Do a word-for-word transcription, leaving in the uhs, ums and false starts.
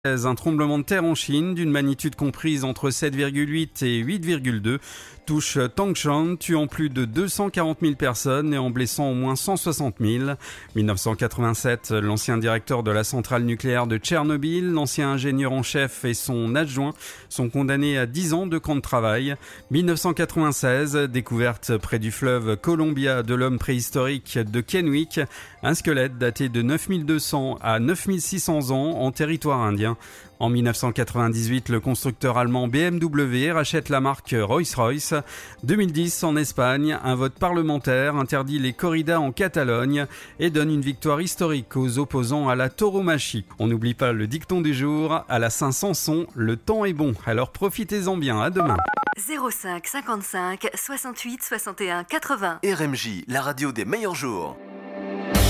Un tremblement de terre en Chine d'une magnitude comprise entre sept virgule huit et huit virgule deux touche Tangshan, tuant plus de deux cent quarante mille personnes et en blessant au moins cent soixante mille. dix-neuf cent quatre-vingt-sept, l'ancien directeur de la centrale nucléaire de Tchernobyl, l'ancien ingénieur en chef et son adjoint sont condamnés à dix ans de camp de travail. dix-neuf cent quatre-vingt-seize, découverte près du fleuve Columbia de l'homme préhistorique de Kennewick, un squelette daté de neuf mille deux cents à neuf mille six cents ans en territoire indien. En dix-neuf cent quatre-vingt-dix-huit, le constructeur allemand B M W rachète la marque Rolls-Royce. deux mille dix, en Espagne, un vote parlementaire interdit les corridas en Catalogne et donne une victoire historique aux opposants à la tauromachie. On n'oublie pas le dicton du jour, à la Saint-Samson, le temps est bon, alors profitez-en bien, à demain. zéro cinq cinquante-cinq soixante-huit soixante et un quatre-vingts. R M J, la radio des meilleurs jours.